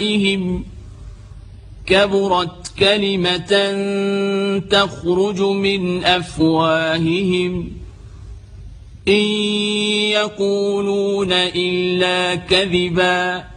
كبرت كلمة تخرج من أفواههم إن يقولون إلا كذبا